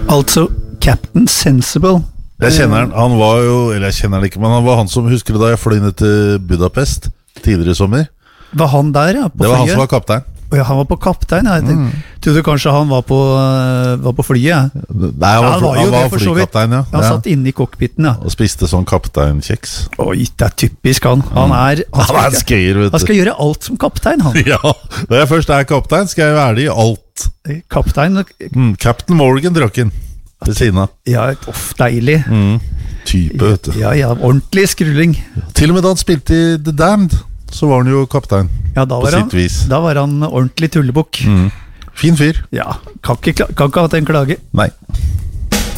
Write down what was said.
Altså Captain Sensible. Jeg kjenner han var jo, eller jeg kjenner han ikke, men han var han som, husker du da jeg fløy ned til Budapest tidligere I sommer? Var han der, ja? På det var flyet? Han som var kaptein. Ja, han var på kaptein. Jeg trodde kanskje han var på flyet. Ja. Nei, han var flykaptein, ja. Han satt inne I cockpiten, ja. Og spiste sånn kapteinkjeks. Oi, det typisk han. Han er en skøyer, vet du. Han skal gjøre alt som kaptein, han. Ja, når jeg først kaptein, skal jeg være det I alt. Kaptein. Captain Morgan Drokken. Ved siden av. Ja, deilig. Type, vet du. Ja, ordentlig skrulling. Til og med da han spilte I The Damned, så var han jo kaptein. Ja, da var han ordentlig tullebukk. Fin fyr. Ja, kan ikke ha hatt en klage. Nei.